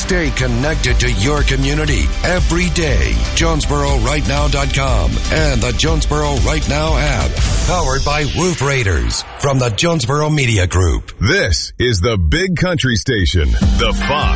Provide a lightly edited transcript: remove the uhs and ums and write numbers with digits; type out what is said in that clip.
Stay connected to your community every day. JonesboroRightNow.com and the Jonesboro Right Now app. Powered by Roof Raiders from the Jonesboro Media Group. This is the Big Country Station, the Fox.